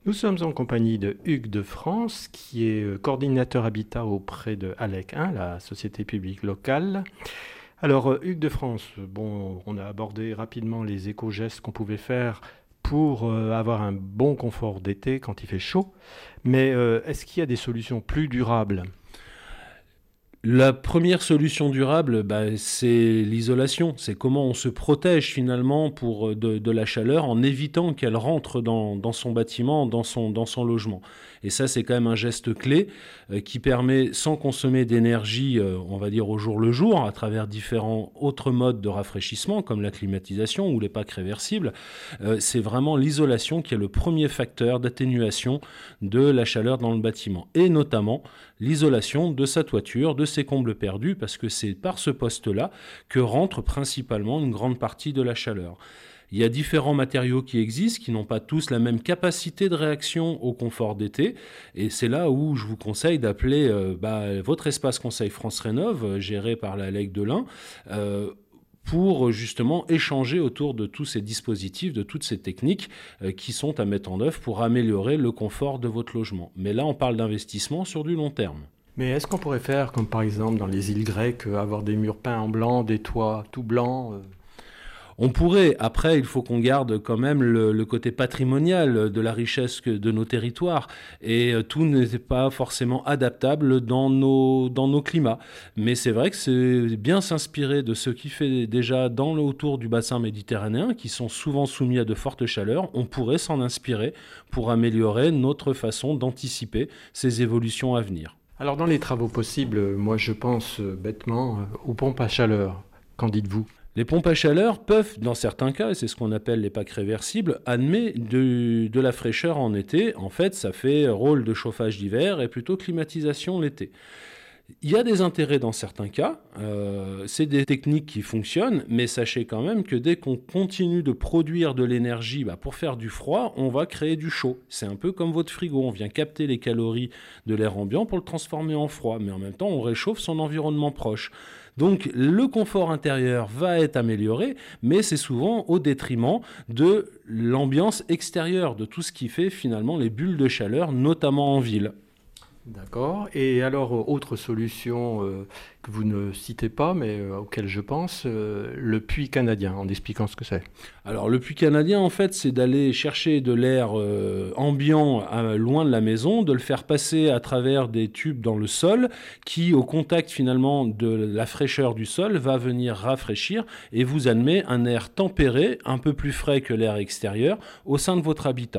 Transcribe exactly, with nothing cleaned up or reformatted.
Nous sommes en compagnie de Hugues de France, qui est euh, coordinateur habitat auprès de ALEC un, la société publique locale. Alors, euh, Hugues de France, bon, on a abordé rapidement les éco-gestes qu'on pouvait faire pour euh, avoir un bon confort d'été quand il fait chaud. Mais euh, est-ce qu'il y a des solutions plus durables? La première solution durable, bah, c'est l'isolation. C'est comment on se protège finalement pour de, de la chaleur en évitant qu'elle rentre dans, dans son bâtiment, dans son, dans son logement. Et ça, c'est quand même un geste clé euh, qui permet, sans consommer d'énergie, euh, on va dire au jour le jour, à travers différents autres modes de rafraîchissement, comme la climatisation ou les packs réversibles, euh, c'est vraiment l'isolation qui est le premier facteur d'atténuation de la chaleur dans le bâtiment. Et notamment l'isolation de sa toiture, de ses combles perdus, parce que c'est par ce poste-là que rentre principalement une grande partie de la chaleur. Il y a différents matériaux qui existent, qui n'ont pas tous la même capacité de réaction au confort d'été, et c'est là où je vous conseille d'appeler euh, bah, votre espace conseil France Rénov, euh, géré par la L E C de l'Ain, euh, pour justement échanger autour de tous ces dispositifs, de toutes ces techniques euh, qui sont à mettre en œuvre pour améliorer le confort de votre logement. Mais là, on parle d'investissement sur du long terme. Mais est-ce qu'on pourrait faire, comme par exemple dans les îles grecques, euh, avoir des murs peints en blanc, des toits tout blancs euh On pourrait, après, il faut qu'on garde quand même le, le côté patrimonial de la richesse que- de nos territoires. Et euh, tout n'est pas forcément adaptable dans nos, dans nos climats. Mais c'est vrai que c'est bien s'inspirer de ce qui fait déjà dans le, autour du bassin méditerranéen, qui sont souvent soumis à de fortes chaleurs. On pourrait s'en inspirer pour améliorer notre façon d'anticiper ces évolutions à venir. Alors, dans les travaux possibles, euh, moi je pense euh, bêtement euh, aux pompes à chaleur. Qu'en dites-vous? Les pompes à chaleur peuvent, dans certains cas, et c'est ce qu'on appelle les packs réversibles, amener de, de la fraîcheur en été. En fait, ça fait rôle de chauffage d'hiver et plutôt climatisation l'été. Il y a des intérêts dans certains cas, euh, c'est des techniques qui fonctionnent, mais sachez quand même que dès qu'on continue de produire de l'énergie bah, pour faire du froid, on va créer du chaud. C'est un peu comme votre frigo, on vient capter les calories de l'air ambiant pour le transformer en froid, mais en même temps on réchauffe son environnement proche. Donc le confort intérieur va être amélioré, mais c'est souvent au détriment de l'ambiance extérieure, de tout ce qui fait finalement les bulles de chaleur, notamment en ville. D'accord. Et alors, euh, autre solution euh, que vous ne citez pas, mais euh, auquel je pense, euh, le puits canadien, en expliquant ce que c'est. Alors le puits canadien, en fait, c'est d'aller chercher de l'air euh, ambiant à- loin de la maison, de le faire passer à travers des tubes dans le sol, qui, au contact finalement de la fraîcheur du sol, va venir rafraîchir et vous admet un air tempéré, un peu plus frais que l'air extérieur, au sein de votre habitat.